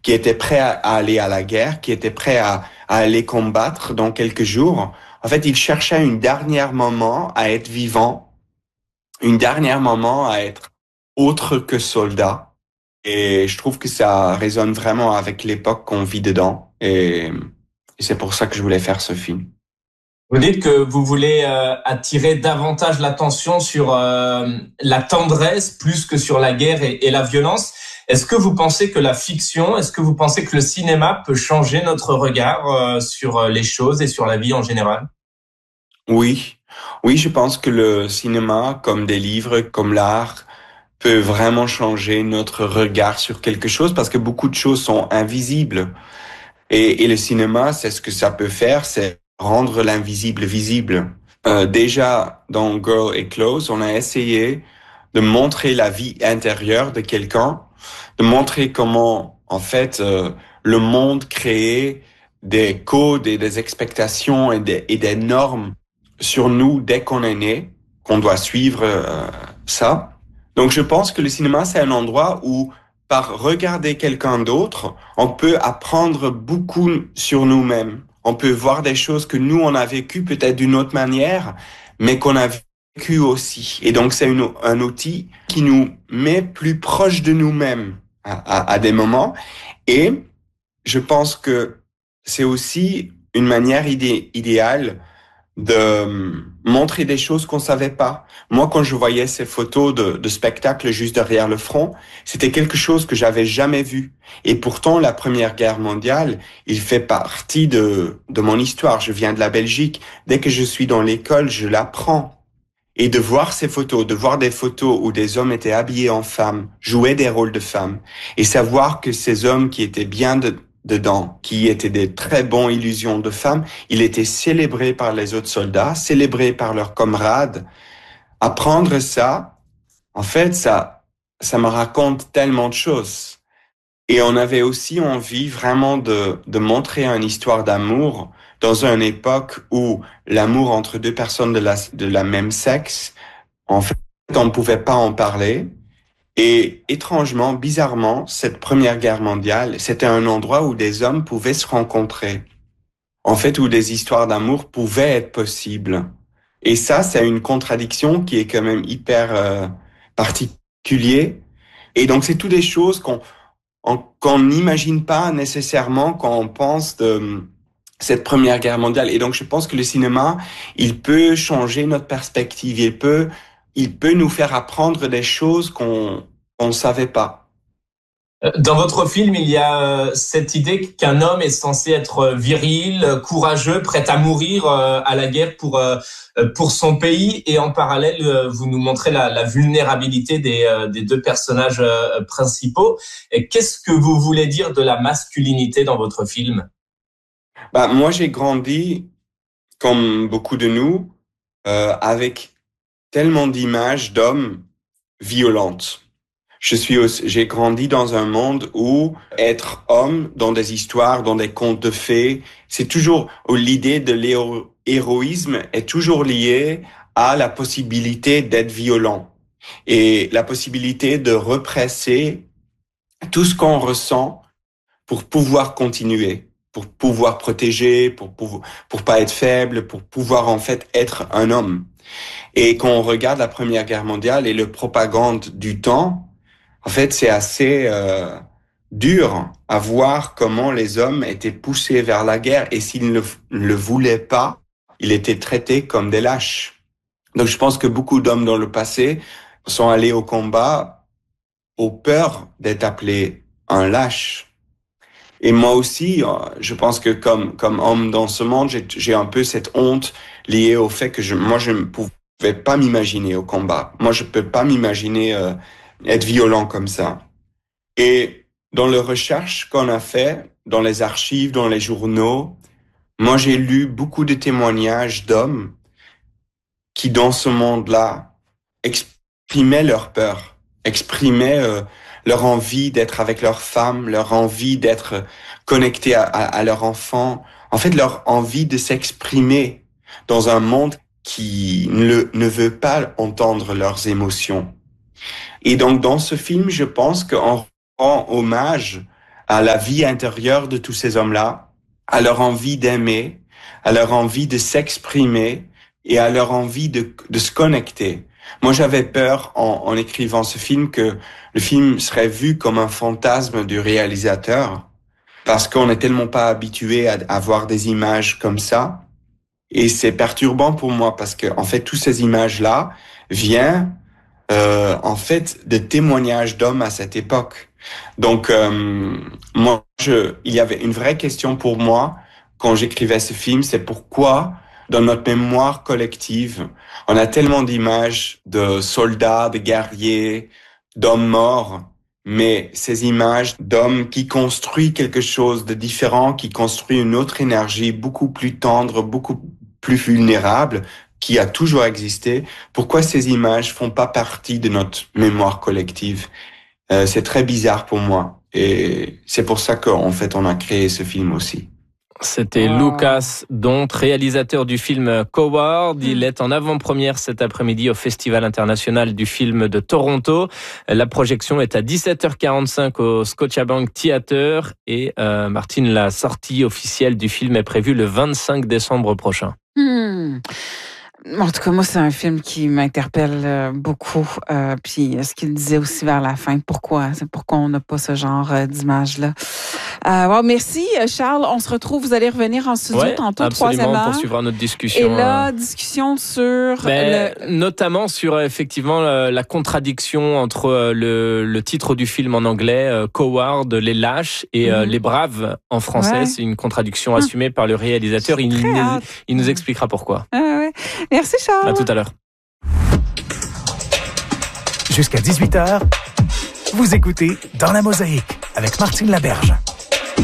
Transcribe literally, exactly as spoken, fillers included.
qui était prêt à, à aller à la guerre, qui était prêt à, à aller combattre dans quelques jours. En fait, il cherchait une dernière moment à être vivant, une dernière moment à être autre que soldat. Et je trouve que ça résonne vraiment avec l'époque qu'on vit dedans. Et, et c'est pour ça que je voulais faire ce film. Vous dites que vous voulez euh, attirer davantage l'attention sur euh, la tendresse plus que sur la guerre et, et la violence. Est-ce que vous pensez que la fiction, est-ce que vous pensez que le cinéma peut changer notre regard euh, sur les choses et sur la vie en général? Oui, oui, je pense que le cinéma, comme des livres, comme l'art, peut vraiment changer notre regard sur quelque chose parce que beaucoup de choses sont invisibles. Et, et le cinéma, c'est ce que ça peut faire, c'est rendre l'invisible visible. Euh, déjà, dans Girl et Clothes, on a essayé de montrer la vie intérieure de quelqu'un, de montrer comment, en fait, euh, le monde crée des codes et des expectations et des, et des normes sur nous dès qu'on est né, qu'on doit suivre euh, ça. Donc, je pense que le cinéma, c'est un endroit où, par regarder quelqu'un d'autre, on peut apprendre beaucoup sur nous-mêmes. On peut voir des choses que nous, on a vécues peut-être d'une autre manière, mais qu'on a vécues aussi. Et donc, c'est une, un outil qui nous met plus proche de nous-mêmes à, à, à des moments. Et je pense que c'est aussi une manière idé- idéale de montrer des choses qu'on savait pas. Moi, quand je voyais ces photos de, de spectacles juste derrière le front, c'était quelque chose que j'avais jamais vu. Et pourtant, la Première Guerre mondiale, il fait partie de, de mon histoire. Je viens de la Belgique. Dès que je suis dans l'école, je l'apprends. Et de voir ces photos, de voir des photos où des hommes étaient habillés en femmes, jouaient des rôles de femmes, et savoir que ces hommes qui étaient bien de, dedans, qui étaient des très bons illusions de femmes, ils étaient célébrés par les autres soldats, célébrés par leurs camarades. Apprendre ça, en fait, ça, ça me raconte tellement de choses. Et on avait aussi envie vraiment de, de montrer une histoire d'amour dans une époque où l'amour entre deux personnes de la, de la même sexe, en fait, on ne pouvait pas en parler. Et étrangement, bizarrement, cette Première Guerre mondiale, c'était un endroit où des hommes pouvaient se rencontrer. En fait, où des histoires d'amour pouvaient être possibles. Et ça, c'est une contradiction qui est quand même hyper euh, particulier. Et donc, c'est toutes des choses qu'on on- qu'on n'imagine pas nécessairement quand on pense de cette Première Guerre mondiale. Et donc, je pense que le cinéma, il peut changer notre perspective. Il peut, il peut nous faire apprendre des choses qu'on qu'on savait pas. Dans votre film, il y a euh, cette idée qu'un homme est censé être viril, courageux, prêt à mourir euh, à la guerre pour euh, pour son pays, et en parallèle, euh, vous nous montrez la, la vulnérabilité des euh, des deux personnages euh, principaux. Et qu'est-ce que vous voulez dire de la masculinité dans votre film? Bah, moi, j'ai grandi, comme beaucoup de nous, euh, avec tellement d'images d'hommes violentes. Je suis aussi, j'ai grandi dans un monde où être homme dans des histoires, dans des contes de fées, c'est toujours, où l'idée de l'héroïsme est toujours liée à la possibilité d'être violent et la possibilité de represser tout ce qu'on ressent pour pouvoir continuer, pour pouvoir protéger, pour pour pour pas être faible, pour pouvoir en fait être un homme. Et quand on regarde la Première Guerre mondiale et le propagande du temps, en fait, c'est assez euh, dur à voir comment les hommes étaient poussés vers la guerre et s'ils ne le voulaient pas, ils étaient traités comme des lâches. Donc, je pense que beaucoup d'hommes dans le passé sont allés au combat au peur d'être appelés un lâche. Et moi aussi, euh, je pense que comme comme homme dans ce monde, j'ai j'ai un peu cette honte liée au fait que je moi je ne pouvais pas m'imaginer au combat. Moi, je peux pas m'imaginer euh, être violent comme ça. Et dans les recherches qu'on a fait, dans les archives, dans les journaux, moi j'ai lu beaucoup de témoignages d'hommes qui, dans ce monde-là, exprimaient leur peur, exprimaient euh, leur envie d'être avec leur femme, leur envie d'être connectés à, à, à leur enfant, en fait leur envie de s'exprimer dans un monde qui ne, ne veut pas entendre leurs émotions. Et donc dans ce film, je pense qu'on rend hommage à la vie intérieure de tous ces hommes-là, à leur envie d'aimer, à leur envie de s'exprimer et à leur envie de, de se connecter. Moi, j'avais peur en, en écrivant ce film que le film serait vu comme un fantasme du réalisateur parce qu'on n'est tellement pas habitué à, à voir des images comme ça. Et c'est perturbant pour moi parce que, en fait, toutes ces images-là viennent, euh, en fait, de témoignages d'hommes à cette époque. Donc, euh, moi, je, il y avait une vraie question pour moi quand j'écrivais ce film, c'est pourquoi, dans notre mémoire collective, on a tellement d'images de soldats, de guerriers, d'hommes morts, mais ces images d'hommes qui construisent quelque chose de différent, qui construit une autre énergie beaucoup plus tendre, beaucoup plus vulnérable, qui a toujours existé, pourquoi ces images font pas partie de notre mémoire collective? Euh, c'est très bizarre pour moi. Et c'est pour ça qu'en fait, on a créé ce film aussi. C'était wow. Lucas Dont, réalisateur du film Coward. Il est en avant-première cet après-midi au Festival international du film de Toronto. La projection est à dix-sept heures quarante-cinq au Scotiabank Theatre et euh, Martine, la sortie officielle du film est prévue le vingt-cinq décembre prochain. Hmm. En tout cas, moi, c'est un film qui m'interpelle beaucoup. Euh, puis, ce qu'il disait aussi vers la fin, pourquoi? C'est pourquoi on n'a pas ce genre d'image-là. Euh, bon, merci, Charles. On se retrouve. Vous allez revenir en studio ouais, tantôt, troisième heure. On poursuivra notre discussion. Et là, discussion sur... Ben, le... Notamment sur, effectivement, la contradiction entre le, le titre du film en anglais, Coward, Les Lâches, et mm-hmm. Les Braves en français. Ouais. C'est une contradiction assumée par le réalisateur. Il, il, il nous expliquera pourquoi. Ah, ouais. Merci, Charles. À tout à l'heure. Jusqu'à dix-huit heures, vous écoutez Dans la Mosaïque avec Martine Laberge.